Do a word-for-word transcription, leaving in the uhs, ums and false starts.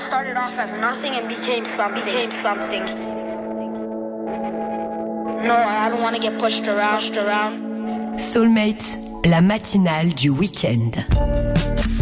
started off as nothing and became something. Became something. No, I don't want to get pushed around. Pushed around. Soulmate, la matinale du week-end.